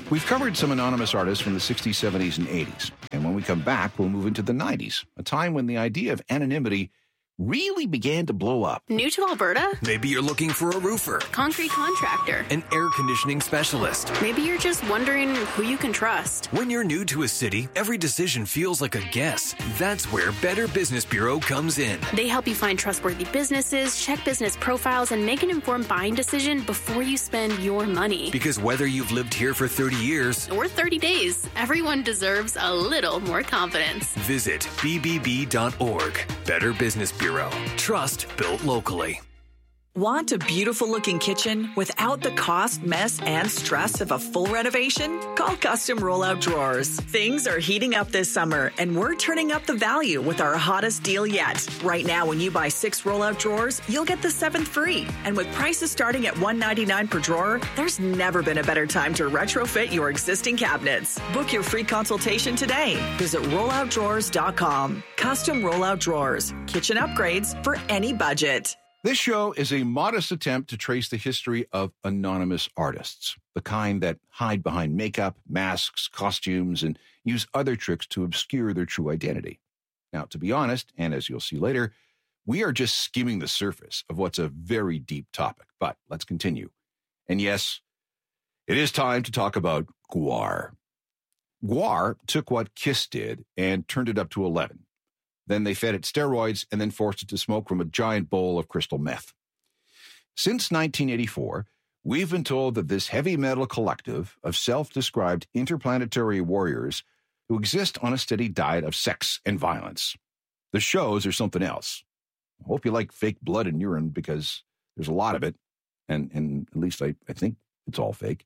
We've covered some anonymous artists from the 60s, 70s, and 80s. And when we come back, we'll move into the 90s, a time when the idea of anonymity really began to blow up. New to Alberta? Maybe you're looking for a roofer, Concrete contractor, an air conditioning specialist. Maybe you're just wondering who you can trust. When you're new to a city, every decision feels like a guess. That's where Better Business Bureau comes in. They help you find trustworthy businesses, check business profiles, and make an informed buying decision before you spend your money. Because whether you've lived here for 30 years or 30 days, everyone deserves a little more confidence. Visit bbb.org. Better Business Bureau. Trust built locally. Want a beautiful looking kitchen without the cost, mess, and stress of a full renovation? Call Custom Rollout Drawers. Things are heating up this summer, and we're turning up the value with our hottest deal yet. Right now, when you buy 6 rollout drawers, you'll get the 7th free. And with prices starting at $199 per drawer, there's never been a better time to retrofit your existing cabinets. Book your free consultation today. Visit rolloutdrawers.com. Custom Rollout Drawers. Kitchen upgrades for any budget. This show is a modest attempt to trace the history of anonymous artists, the kind that hide behind makeup, masks, costumes, and use other tricks to obscure their true identity. Now, to be honest, and as you'll see later, we are just skimming the surface of what's a very deep topic. But let's continue. And yes, it is time to talk about GWAR. GWAR took what KISS did and turned it up to 11. Then they fed it steroids and then forced it to smoke from a giant bowl of crystal meth. Since 1984, we've been told that this heavy metal collective of self-described interplanetary warriors who exist on a steady diet of sex and violence. The shows are something else. I hope you like fake blood and urine because there's a lot of it, and at least I think it's all fake.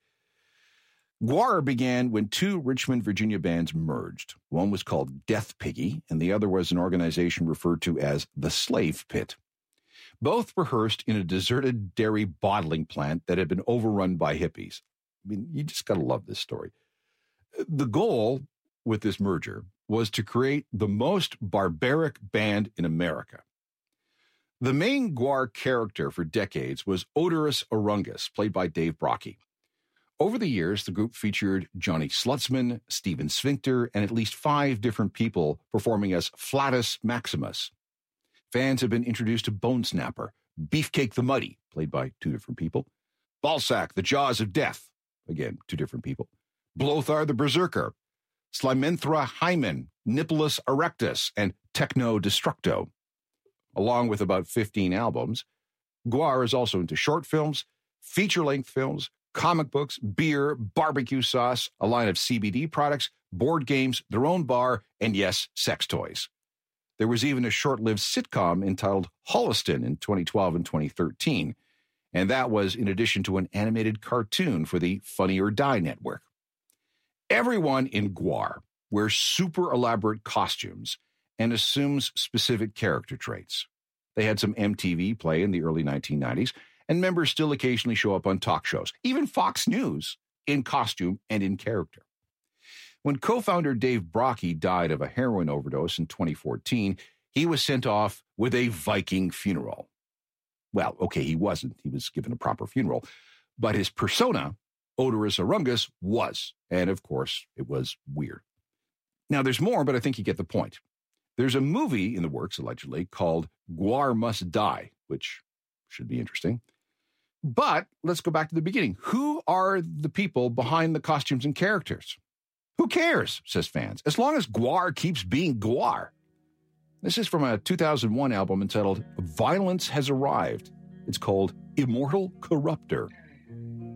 GWAR began when 2 Richmond, Virginia bands merged. One was called Death Piggy, and the other was an organization referred to as the Slave Pit. Both rehearsed in a deserted dairy bottling plant that had been overrun by hippies. I mean, you just got to love this story. The goal with this merger was to create the most barbaric band in America. The main GWAR character for decades was Oderus Urungus, played by Dave Brockie. Over the years, the group featured Johnny Slutzman, Steven Sphincter, and at least 5 different people performing as Flatus Maximus. Fans have been introduced to Bone Snapper, Beefcake the Muddy, played by 2 different people, Balsac, the Jaws of Death, again, 2 different people, Blothar the Berserker, Slimenthra Hymen, Nippolis Erectus, and Techno Destructo. Along with about 15 albums, GWAR is also into short films, feature-length films, comic books, beer, barbecue sauce, a line of CBD products, board games, their own bar, and yes, sex toys. There was even a short-lived sitcom entitled Holliston in 2012 and 2013, and that was in addition to an animated cartoon for the Funny or Die network. Everyone in GWAR wears super elaborate costumes and assumes specific character traits. They had some MTV play in the early 1990s, and members still occasionally show up on talk shows, even Fox News, in costume and in character. When co-founder Dave Brockie died of a heroin overdose in 2014, he was sent off with a Viking funeral. Well, okay, he wasn't. He was given a proper funeral. But his persona, Oderus Urungus, was. And, of course, it was weird. Now, there's more, but I think you get the point. There's a movie in the works, allegedly, called GWAR Must Die, which should be interesting. But let's go back to the beginning. Who are the people behind the costumes and characters? Who cares, says fans, as long as GWAR keeps being GWAR. This is from a 2001 album entitled Violence Has Arrived. It's called Immortal Corruptor.